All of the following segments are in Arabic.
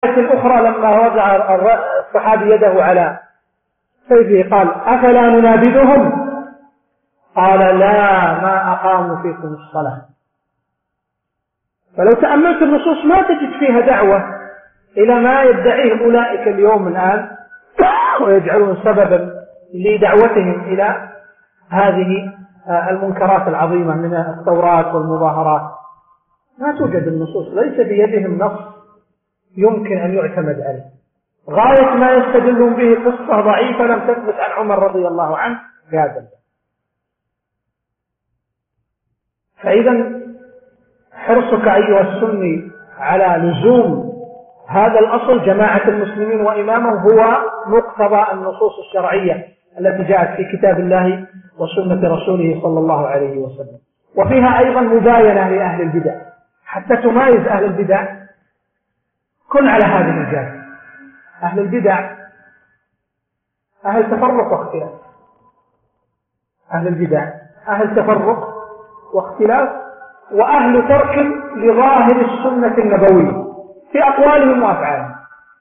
الأخرى لما وضع الصحابي يده على سيفه قال: أفلا ننابذهم؟ قال: لا، ما أقاموا فيكم الصلاة. فلو تأملت النصوص ما تجد فيها دعوة إلى ما يدعيه أولئك اليوم الآن ويجعلون سببا لدعوتهم إلى هذه المنكرات العظيمة من الثورات والمظاهرات. ما توجد النصوص، ليس بيدهم نص يمكن أن يعتمد عليه. غاية ما يستدلون به قصة ضعيفة لم تثبت عن عمر رضي الله عنه في هذا الباب. فإذا حرصك أيها السني على لزوم هذا الأصل جماعة المسلمين وإمامهم هو مقتضى النصوص الشرعية التي جاءت في كتاب الله وسنة رسوله صلى الله عليه وسلم. وفيها أيضا مباينة لأهل البدع حتى تمايز أهل البدع. كن على هذه الجانب. أهل البدع أهل تفرق واختلاف. أهل البدع أهل تفرق واختلاف وأهل ترك لظاهر السنة النبوية في أقوالهم وأفعالهم.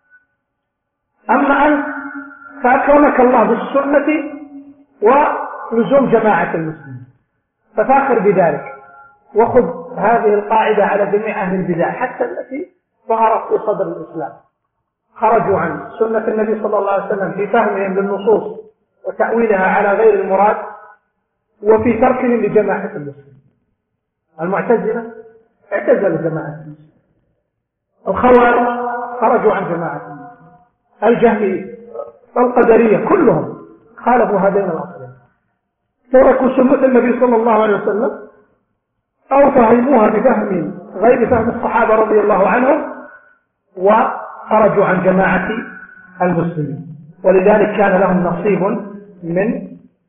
أما أنت فأكرمك الله بالسنة ولزوم جماعة المسلمين، ففاخر بذلك، وخذ هذه القاعدة على جميع أهل البدع حتى التي ظهرت في صدر الإسلام، خرجوا عن سنة النبي صلى الله عليه وسلم في فهمهم للنصوص وتأويلها على غير المراد وفي تركهم لجماعة المسلمين. المعتزلة اعتزلوا جماعة المسلمين، الخوارج خرجوا عن جماعة المسلمين، الجهمية، القدرية، كلهم خالفوا هذين الأصلين، تركوا سنة النبي صلى الله عليه وسلم أو فهموها بفهم غير فهم الصحابة رضي الله عنهم وخرجوا عن جماعة المسلمين. ولذلك كان لهم نصيب من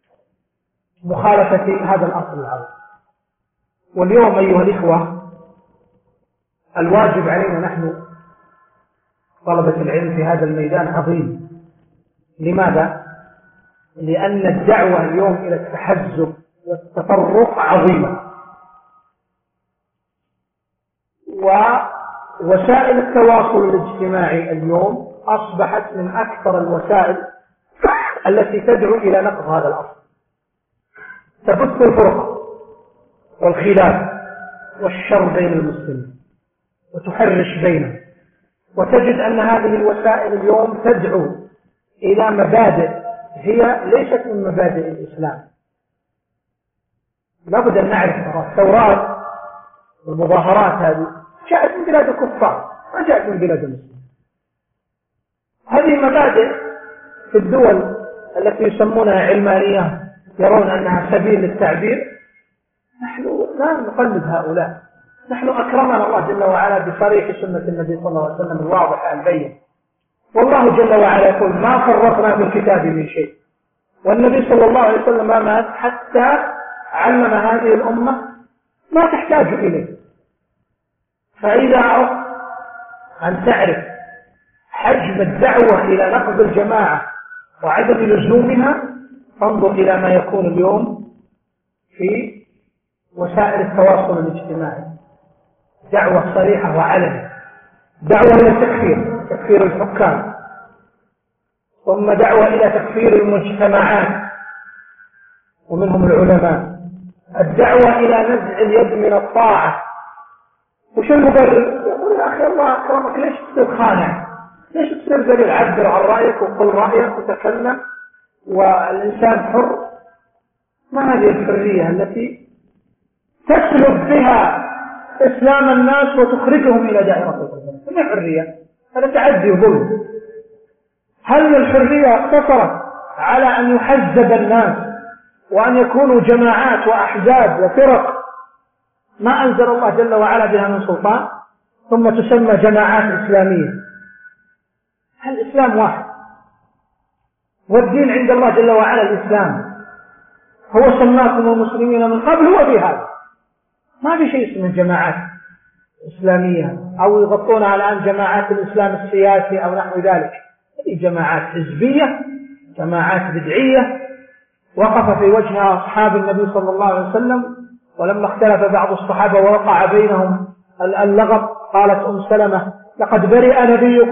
مخالفة هذا الأصل العظيم. واليوم أيها الإخوة الواجب علينا نحن طلبة العلم في هذا الميدان عظيم. لماذا؟ لأن الدعوة اليوم إلى التحزب والتفرق عظيمة، ووسائل التواصل الاجتماعي اليوم أصبحت من أكثر الوسائل التي تدعو إلى نقض هذا الأصل، تبث الفرق والخلاف والشر بين المسلمين وتحرش بينهم. وتجد أن هذه الوسائل اليوم تدعو إلى مبادئ هي ليست من مبادئ الإسلام. لابد أن نعرف الثورات والمظاهرات هذه جاءت من بلاد الكفار، ما جاءت من بلاد المسلمين. هذه مبادئ في الدول التي يسمونها علمانية يرون أنها سبيل للتعبير. نحن لا نقلد هؤلاء، نحن أكرمنا الله جل وعلا بصريح سنة النبي صلى الله عليه وسلم الواضحة البين. والله جل وعلا يقول: ما فرطنا في الكتاب من شيء. والنبي صلى الله عليه وسلم ما مات حتى علم هذه الأمة ما تحتاج إليه. فإذا أردت أن تعرف حجم الدعوة إلى نقض الجماعة وعدم لزومها فانظر إلى ما يكون اليوم في وسائل التواصل الاجتماعي. دعوة صريحة وعلنية، دعوة إلى تكفير الحكام، ثم دعوة إلى تكفير المجتمعات ومنهم العلماء، الدعوة إلى نزع اليد من الطاعة. وش المبرر؟ يقول: يا أخي الله أكرمك، ليش تصير خانع؟ ليش تصير دليل؟ عبر عن رأيك وقل رأيك وتكلم والإنسان حر. ما هذه الحرية التي تسلب بها إسلام الناس وتخرجهم إلى دائرة الظلم؟ ما حرية؟ هذا تعدي وظلم. هل الحرية اقتصرت على أن يحزب الناس وأن يكونوا جماعات وأحزاب وفرق ما أنزل الله جل وعلا بها من سلطان ثم تسمى جماعات إسلامية؟ هل الإسلام واحد؟ والدين عند الله جل وعلا الإسلام. هو سماكم المسلمين من قبل هو في هذا. ما في شيء اسمه جماعات إسلامية أو يغطونها الآن جماعات الإسلام السياسي أو نحو ذلك. هذه جماعات حزبية، جماعات بدعية وقف في وجهها أصحاب النبي صلى الله عليه وسلم، ولما اختلف بعض الصحابة ووقع بينهم اللغط قالت سلمة: لقد برئ نبيكم